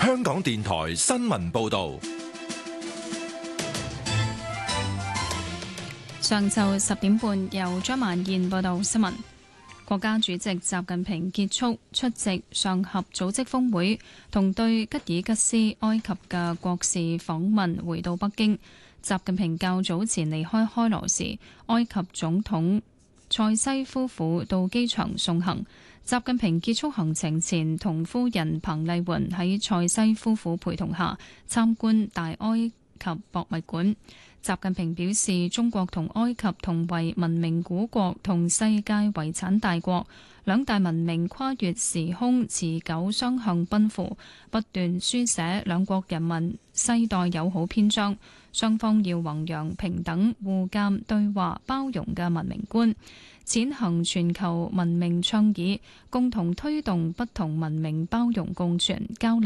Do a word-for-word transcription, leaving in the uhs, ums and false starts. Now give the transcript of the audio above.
香港電台新聞報道。 上晝十點半，由張曼燕報道新聞。國家主席習近平結束出席上合組織峰會同對吉爾吉斯、埃及嘅國事訪問，回到北京。習近平較早前離開開羅時，埃及總統塞西夫婦到機場送行。習近平結束行程前，同夫人彭麗媛喺塞西夫婦陪同下參觀大埃及博物館。習近平表示，中國同埃及同為文明古國同世界遺產大國，兩大文明跨越時空，持久雙向奔赴，不斷書寫兩國人民世代友好篇章。雙方要弘揚平等、互鑒、對話、包容嘅文明觀，踐行全球文明倡議，共同推動不同文明包容共存交流